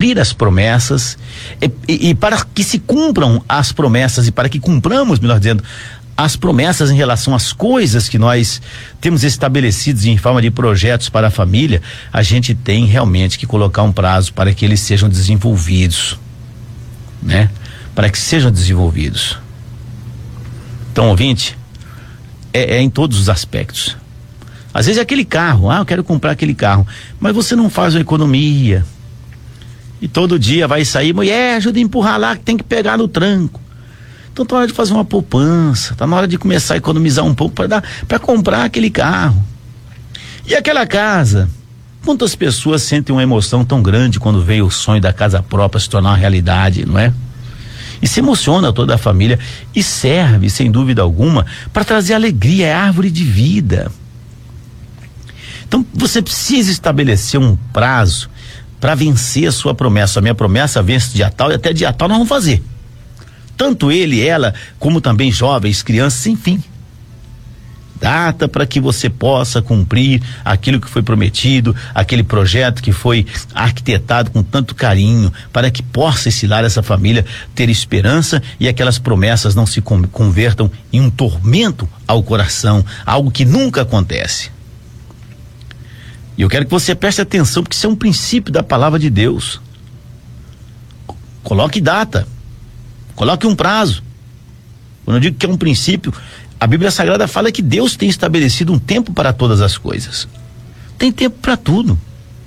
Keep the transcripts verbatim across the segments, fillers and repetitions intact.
cumprir as promessas e, e, e para que se cumpram as promessas e para que cumpramos, melhor dizendo, as promessas em relação às coisas que nós temos estabelecidos em forma de projetos para a família, a gente tem realmente que colocar um prazo para que eles sejam desenvolvidos, né? Para que sejam desenvolvidos. Então, ouvinte, é, é em todos os aspectos. Às vezes é aquele carro, ah, eu quero comprar aquele carro, mas você não faz uma economia e todo dia vai sair, mulher, ajuda a empurrar lá que tem que pegar no tranco. Então tá na hora de fazer uma poupança, tá na hora de começar a economizar um pouco para dar, para comprar aquele carro. E aquela casa, quantas pessoas sentem uma emoção tão grande quando veio o sonho da casa própria se tornar uma realidade, não é? E se emociona toda a família e serve, sem dúvida alguma, para trazer alegria, é árvore de vida. Então você precisa estabelecer um prazo para vencer a sua promessa. A minha promessa vence dia tal e até dia tal nós vamos fazer. Tanto ele, ela, como também jovens, crianças, enfim. Data para que você possa cumprir aquilo que foi prometido, aquele projeto que foi arquitetado com tanto carinho, para que possa esse lar, essa família, ter esperança e aquelas promessas não se convertam em um tormento ao coração, algo que nunca acontece. E eu quero que você preste atenção, porque isso é um princípio da palavra de Deus. Coloque data. Coloque um prazo. Quando eu digo que é um princípio, a Bíblia Sagrada fala que Deus tem estabelecido um tempo para todas as coisas. Tem tempo para tudo.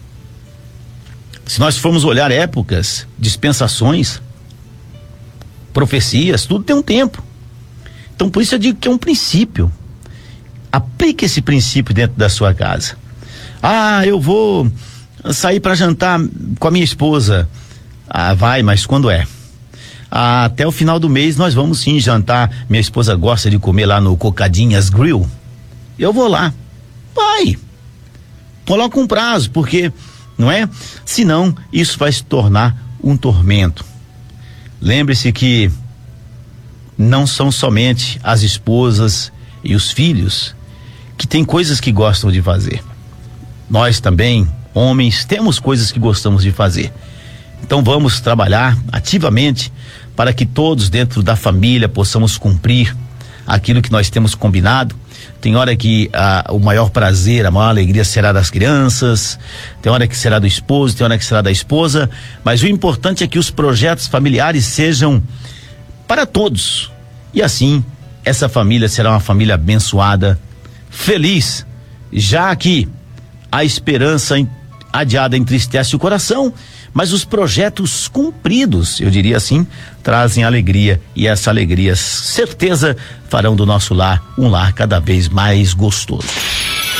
Se nós formos olhar épocas, dispensações, profecias, tudo tem um tempo. Então por isso eu digo que é um princípio. Aplique esse princípio dentro da sua casa. Ah, eu vou sair para jantar com a minha esposa. Ah, vai, mas quando é? Ah, até o final do mês nós vamos sim jantar. Minha esposa gosta de comer lá no Cocadinhas Grill. Eu vou lá. Vai. Coloca um prazo, porque, não é? Senão, isso vai se tornar um tormento. Lembre-se que não são somente as esposas e os filhos que têm coisas que gostam de fazer. Nós também, homens, temos coisas que gostamos de fazer. Então vamos trabalhar ativamente para que todos dentro da família possamos cumprir aquilo que nós temos combinado. Tem hora que ah, o maior prazer, a maior alegria será das crianças, tem hora que será do esposo, tem hora que será da esposa, mas o importante é que os projetos familiares sejam para todos. E assim, essa família será uma família abençoada, feliz, já que a esperança adiada entristece o coração, mas os projetos cumpridos, eu diria assim, trazem alegria, e essa alegria, certeza, farão do nosso lar um lar cada vez mais gostoso.